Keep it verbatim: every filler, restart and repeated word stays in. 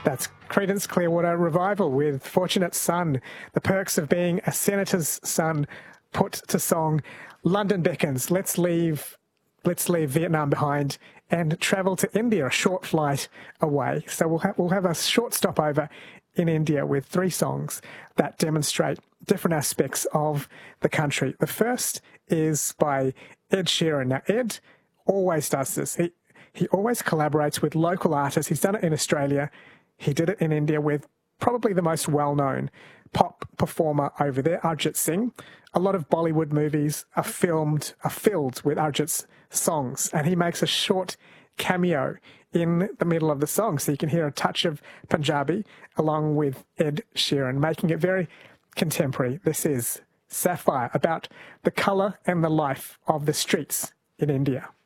That's Creedence Clearwater Revival with Fortunate Son, the perks of being a senator's son put to song. London beckons. Let's leave, let's leave Vietnam behind and travel to India, a short flight away. So we'll have, we'll have a short stopover in India with three songs that demonstrate different aspects of the country. The first is by Ed Sheeran. Now, Ed always does this. He, he always collaborates with local artists. He's done it in Australia. He did it in India with probably the most well-known pop performer over there, Arjit Singh. A lot of Bollywood movies are filmed, are filled with Arjit's songs, and he makes a short cameo in the middle of the song, so you can hear a touch of Punjabi along with Ed Sheeran, making it very contemporary. This is Sapphire, about the colour and the life of the streets in India.